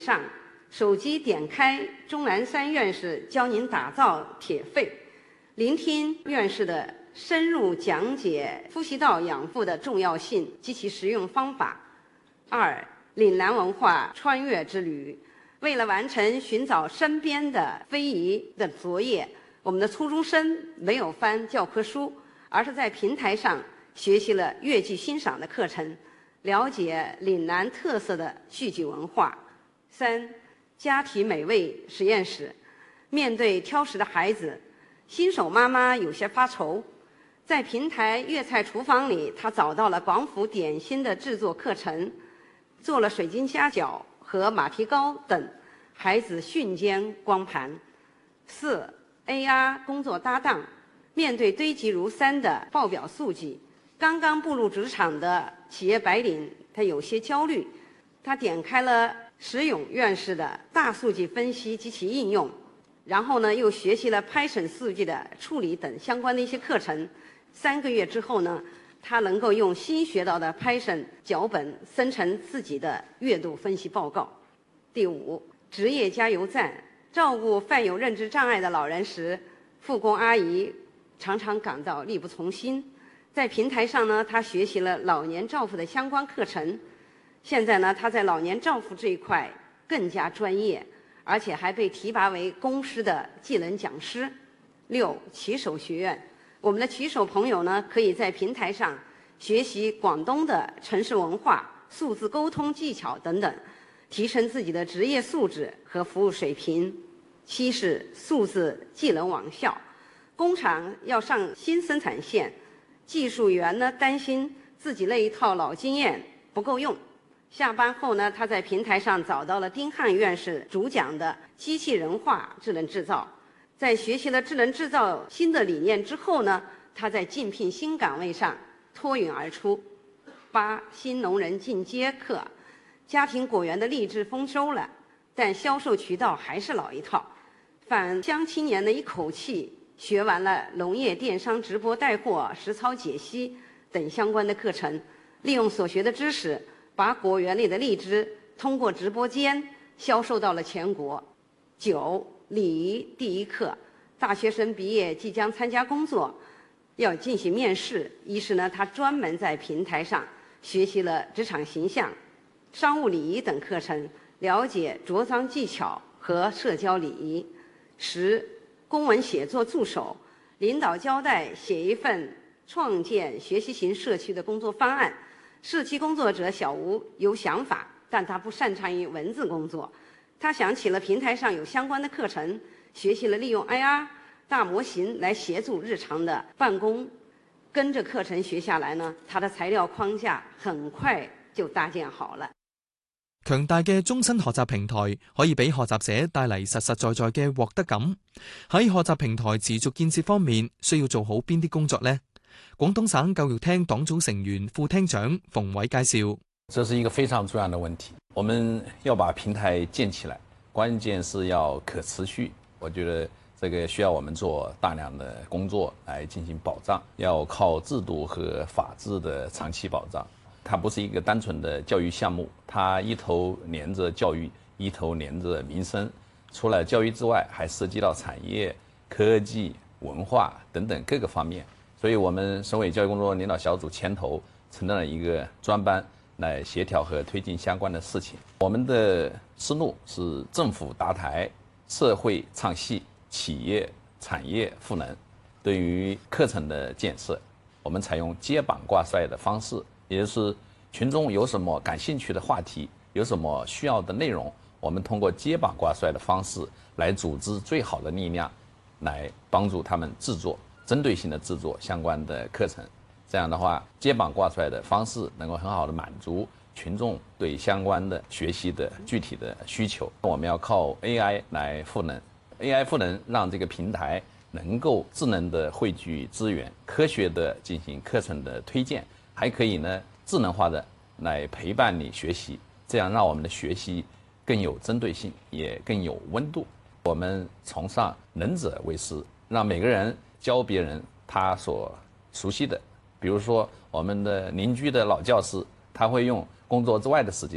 上，手机点开钟南山院士教您打造铁肺，聆听院士的深入讲解呼吸道养护的重要性及其实用方法。二、岭南文化穿越之旅。为了完成寻找身边的非遗的作业，我们的初中生没有翻教科书，而是在平台上学习了越剧欣赏的课程，了解岭南特色的戏剧文化。三、家庭美味实验室。面对挑食的孩子，新手妈妈有些发愁，在平台粤菜厨房里，她找到了广府点心的制作课程，做了水晶虾饺和马蹄糕等，孩子瞬间光盘。四、AR 工作搭档。面对堆积如山的报表数据，刚刚步入职场的企业白领他有些焦虑，他点开了石勇院士的大数据分析及其应用，然后呢又学习了 Python 数据的处理等相关的一些课程。3个月之后呢，他能够用新学到的 Python 脚本生成自己的月度分析报告。第五，职业加油站。照顾患有认知障碍的老人时，护工阿姨常常感到力不从心。在平台上呢，他学习了老年照护的相关课程。现在呢，他在老年照护这一块更加专业，而且还被提拔为公司的技能讲师。6、骑手学院。我们的骑手朋友呢，可以在平台上学习广东的城市文化、数字沟通技巧等等，提升自己的职业素质和服务水平。7是数字技能网校。工厂要上新生产线，技术员呢担心自己那一套老经验不够用。下班后呢，他在平台上找到了丁汉院士主讲的机器人化智能制造。在学习了智能制造新的理念之后呢，他在竞聘新岗位上脱颖而出。8、新农人进阶课。家庭果园的励志丰收了，但销售渠道还是老一套。返乡青年的一口气学完了农业电商直播带货、实操解析等相关的课程，利用所学的知识，把果园里的荔枝通过直播间销售到了全国。9、礼仪第一课。大学生毕业即将参加工作，要进行面试，于是呢，他专门在平台上学习了职场形象、商务礼仪等课程，了解着装技巧和社交礼仪。10、公文写作助手。领导交代写一份创建学习型社区的工作方案，社区工作者小吴有想法，但他不擅长于文字工作。他想起了平台上有相关的课程，学习了利用 IR 大模型来协助日常的办公。跟着课程学下来呢，他的材料框架很快就搭建好了。 強大嘅終身學習平台可以俾學習者帶嚟實實在在嘅獲得感。喺學習平台持續建設方面，需要做好邊啲工作呢？廣東省教育廳黨組成員、副廳長馮偉介紹。 這是一個非常重要的問題，我們要把平台建起來，關鍵是要可持續。我覺得這個需要我們做大量的工作來進行保障，要靠制度和法治的長期保障。它不是一個單純的教育項目，它一頭連着教育，一頭連着民生。除了教育之外，還涉及到產業、科技、文化等等各個方面。所以我們省委教育工作領導小組牽頭成立了一個專班來協調和推進相關的事情。我們的思路是政府搭台，社會唱戲，企業產業賦能。對於課程的建設，我們採用接榜掛帥的方式，也就是群眾有什麼感興趣的話題，有什麼需要的內容，我們通過接榜掛帥的方式來組織最好的力量，來幫助他們製作針對性的製作相關的課程。這樣的話，接榜掛帥的方式能夠很好的滿足群眾對相關的學習的具體的需求。我們要靠 AI 來賦能， AI 賦能讓這個平台能夠智能的匯聚資源，科學的進行課程的推薦，還可以呢智能化的來陪伴你學習，這樣讓我們的學習更有針對性，也更有溫度。我們崇尚能者為師，讓每個人教別人他所熟悉的。比如說我們的鄰居的老教師，他會用工作之外的時間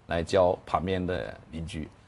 来教旁边的邻居。